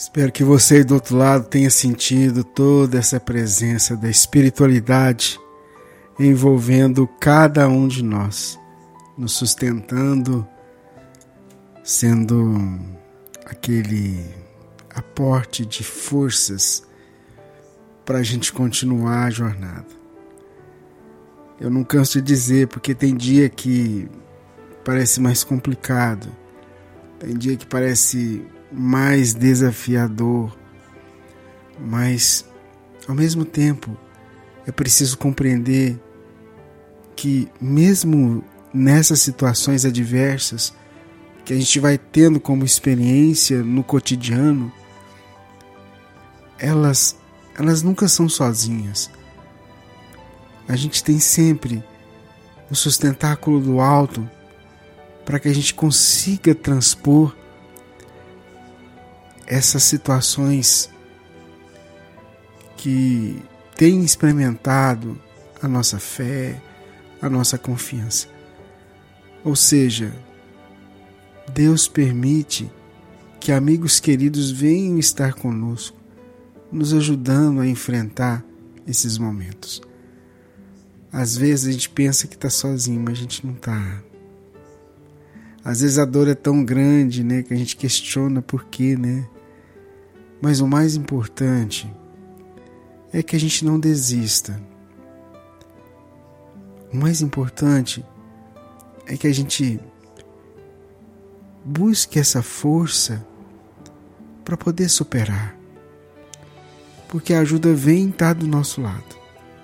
Espero que você do outro lado tenha sentido toda essa presença da espiritualidade envolvendo cada um de nós, nos sustentando, sendo aquele aporte de forças para a gente continuar a jornada. Eu não canso de dizer, porque tem dia que parece mais complicado, tem dia que parece mais desafiador, mas ao mesmo tempo é preciso compreender que mesmo nessas situações adversas que a gente vai tendo como experiência no cotidiano, elas nunca são sozinhas. A gente tem sempre o sustentáculo do alto para que a gente consiga transpor essas situações que têm experimentado a nossa fé, a nossa confiança. Ou seja, Deus permite que amigos queridos venham estar conosco, nos ajudando a enfrentar esses momentos. Às vezes a gente pensa que está sozinho, mas a gente não está. Às vezes a dor é tão grande, né, que a gente questiona por quê, né? Mas o mais importante é que a gente não desista. O mais importante é que a gente busque essa força para poder superar. Porque a ajuda vem estar do nosso lado.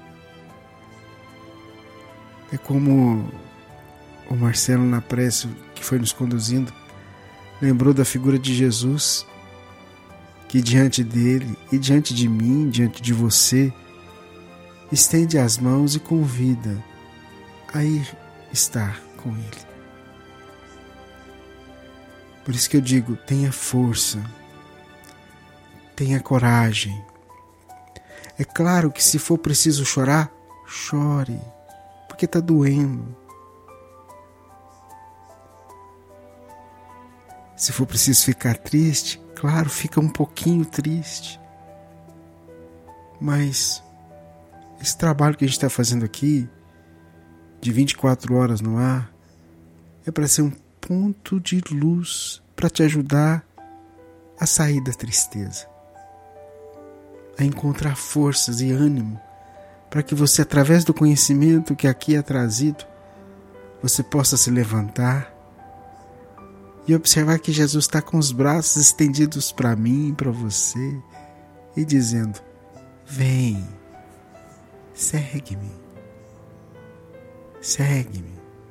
É como o Marcelo na prece que foi nos conduzindo lembrou da figura de Jesus, que diante dele e diante de mim, diante de você, estende as mãos e convida a ir estar com ele. Por isso que eu digo, tenha força, tenha coragem. É claro que se for preciso chorar, chore, porque está doendo. Se for preciso ficar triste, claro, fica um pouquinho triste. Mas esse trabalho que a gente está fazendo aqui, de 24 horas no ar, é para ser um ponto de luz para te ajudar a sair da tristeza, a encontrar forças e ânimo para que você, através do conhecimento que aqui é trazido, você possa se levantar e observar que Jesus está com os braços estendidos para mim e para você e dizendo: vem, segue-me, segue-me.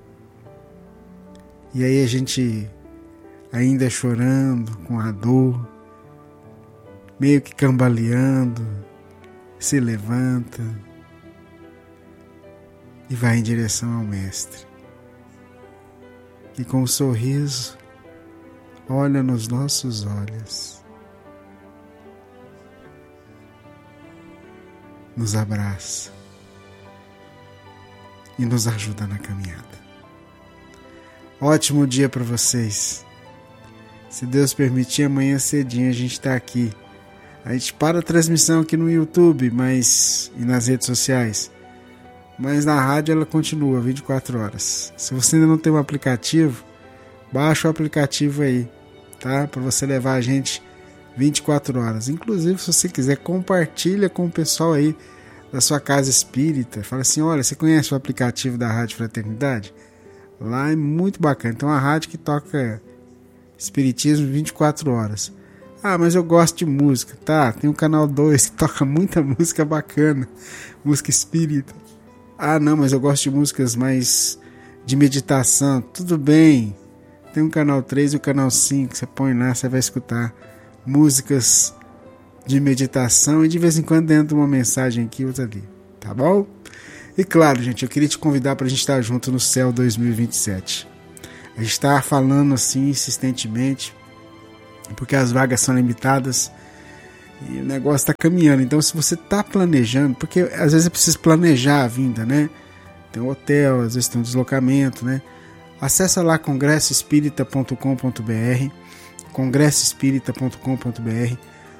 E aí a gente, ainda chorando com a dor, meio que cambaleando, se levanta e vai em direção ao Mestre. E com um sorriso, olha nos nossos olhos, nos abraça e nos ajuda na caminhada. Ótimo dia para vocês. Se Deus permitir, amanhã cedinho a gente está aqui. A gente para a transmissão aqui no YouTube, e nas redes sociais. Mas na rádio ela continua 24 horas. Se você ainda não tem um aplicativo, baixa o aplicativo aí, tá? Para você levar a gente 24 horas. Inclusive, se você quiser, compartilha com o pessoal aí da sua casa espírita. Fala assim: olha, você conhece o aplicativo da Rádio Fraternidade? Lá é muito bacana. Então, a rádio que toca espiritismo 24 horas. Ah, mas eu gosto de música. Tá, tem o canal 2 que toca muita música bacana, música espírita. Ah, não, mas eu gosto de músicas mais de meditação. Tudo bem, tem o canal 3 e o canal 5, você põe lá, você vai escutar músicas de meditação e de vez em quando dentro uma mensagem aqui, outra ali, tá bom? E claro, gente, eu queria te convidar para a gente estar junto no Céu 2027. A gente está falando assim insistentemente, porque as vagas são limitadas e o negócio está caminhando. Então, se você está planejando, porque às vezes é preciso planejar a vinda, né? Tem um hotel, às vezes tem um deslocamento, né? Acessa lá congressoespírita.com.br, congressoespírita.com.br.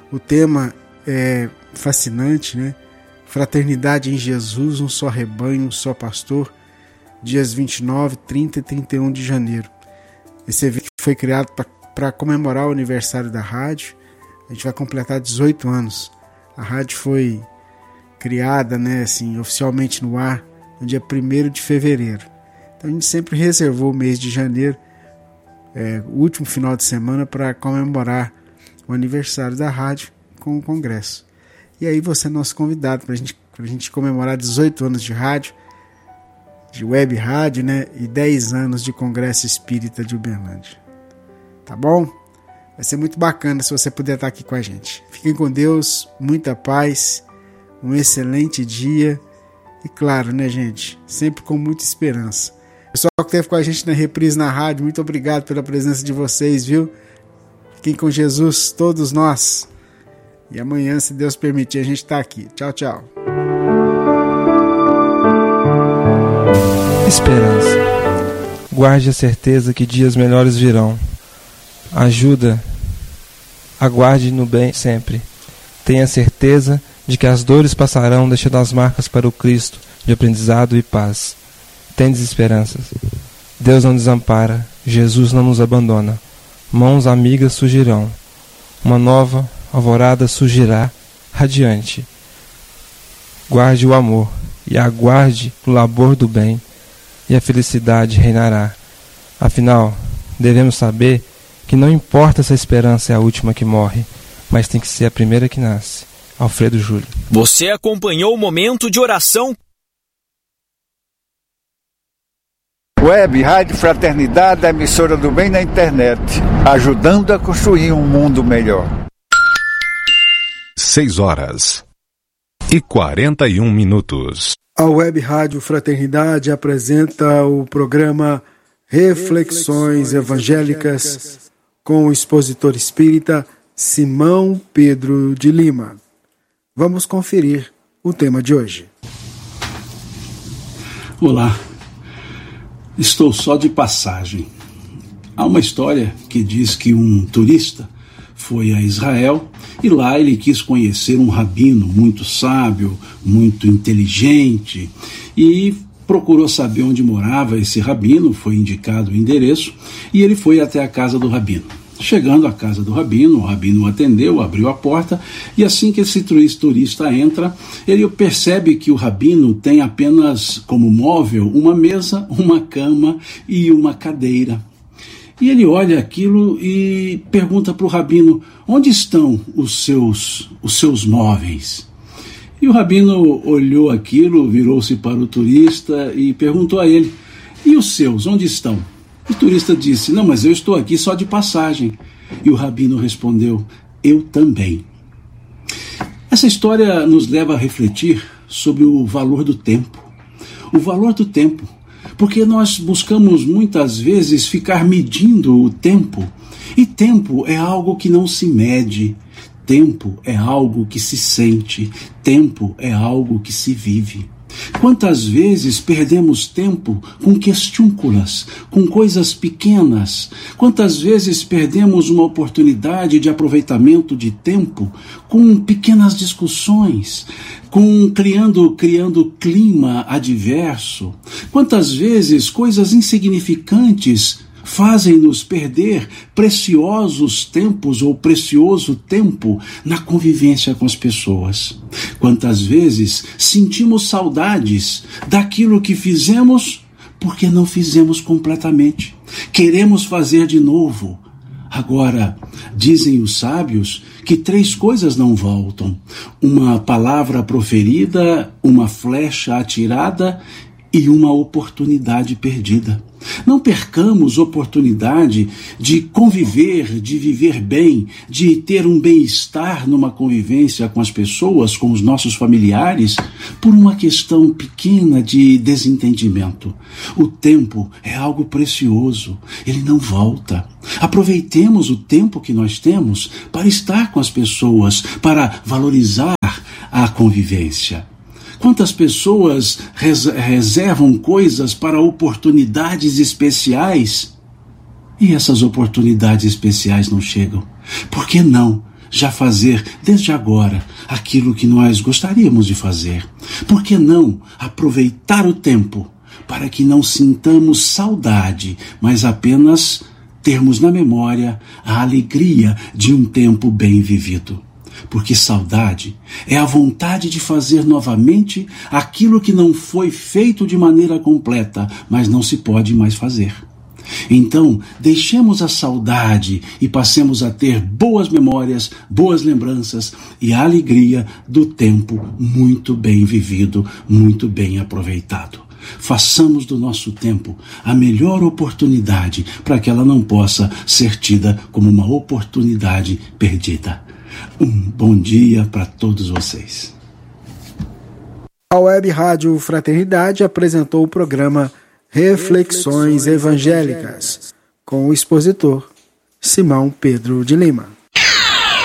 O tema é fascinante, né? Fraternidade em Jesus, um só rebanho, um só pastor, dias 29, 30 e 31 de janeiro. Esse evento foi criado para comemorar o aniversário da rádio. A gente vai completar 18 anos. A rádio foi criada, né, assim, oficialmente no ar no dia 1º de fevereiro. Então a gente sempre reservou o mês de janeiro, o último final de semana, para comemorar o aniversário da rádio com o congresso. E aí você é nosso convidado para a gente comemorar 18 anos de rádio, de web rádio, né, e 10 anos de Congresso Espírita de Uberlândia. Tá bom? Vai ser muito bacana se você puder estar aqui com a gente. Fiquem com Deus, muita paz, um excelente dia e, claro, né, gente, sempre com muita esperança. O pessoal que esteve com a gente na reprise na rádio, muito obrigado pela presença de vocês, viu? Fiquem com Jesus, todos nós. E amanhã, se Deus permitir, a gente está aqui. Tchau, tchau. Esperança. Guarde a certeza que dias melhores virão. Aguarde no bem sempre. Tenha certeza de que as dores passarão, deixando as marcas para o Cristo de aprendizado e paz. Tendes esperanças. Deus não desampara, Jesus não nos abandona. Mãos amigas surgirão. Uma nova alvorada surgirá radiante. Guarde o amor e aguarde o labor do bem, e a felicidade reinará. Afinal, devemos saber que não importa se a esperança é a última que morre, mas tem que ser a primeira que nasce. Alfredo Júlio. Você acompanhou o momento de oração. Web Rádio Fraternidade, a emissora do bem na internet, ajudando a construir um mundo melhor. 6h41. A Web Rádio Fraternidade apresenta o programa Reflexões Evangélicas com o expositor espírita Simão Pedro de Lima. Vamos conferir o tema de hoje. Olá, estou só de passagem. Há uma história que diz que um turista foi a Israel e lá ele quis conhecer um rabino muito sábio, muito inteligente, e procurou saber onde morava esse rabino, foi indicado o endereço e ele foi até a casa do rabino. Chegando à casa do rabino, o rabino o atendeu, abriu a porta, e assim que esse turista entra, ele percebe que o rabino tem apenas como móvel uma mesa, uma cama e uma cadeira. E ele olha aquilo e pergunta para o rabino: onde estão os seus móveis? E o rabino olhou aquilo, virou-se para o turista e perguntou a ele: e os seus, onde estão? O turista disse: não, mas eu estou aqui só de passagem. E o rabino respondeu: eu também. Essa história nos leva a refletir sobre o valor do tempo. O valor do tempo. Porque nós buscamos muitas vezes ficar medindo o tempo. E tempo é algo que não se mede. Tempo é algo que se sente. Tempo é algo que se vive. Quantas vezes perdemos tempo com questúnculas, com coisas pequenas? Quantas vezes perdemos uma oportunidade de aproveitamento de tempo com pequenas discussões, criando clima adverso? Quantas vezes coisas insignificantes fazem-nos perder preciosos tempos ou precioso tempo na convivência com as pessoas? Quantas vezes sentimos saudades daquilo que fizemos porque não fizemos completamente? Queremos fazer de novo. Agora, dizem os sábios que 3 coisas não voltam: uma palavra proferida, uma flecha atirada e uma oportunidade perdida. Não percamos oportunidade de conviver, de viver bem, de ter um bem-estar numa convivência com as pessoas, com os nossos familiares, por uma questão pequena de desentendimento. O tempo é algo precioso, ele não volta. Aproveitemos o tempo que nós temos para estar com as pessoas, para valorizar a convivência. Quantas pessoas reservam coisas para oportunidades especiais e essas oportunidades especiais não chegam? Por que não já fazer desde agora aquilo que nós gostaríamos de fazer? Por que não aproveitar o tempo para que não sintamos saudade, mas apenas termos na memória a alegria de um tempo bem vivido? Porque saudade é a vontade de fazer novamente aquilo que não foi feito de maneira completa, mas não se pode mais fazer. Então, deixemos a saudade e passemos a ter boas memórias, boas lembranças e a alegria do tempo muito bem vivido, muito bem aproveitado. Façamos do nosso tempo a melhor oportunidade para que ela não possa ser tida como uma oportunidade perdida. Um bom dia para todos vocês. A Web Rádio Fraternidade apresentou o programa Reflexões Evangélicas com o expositor Simão Pedro de Lima.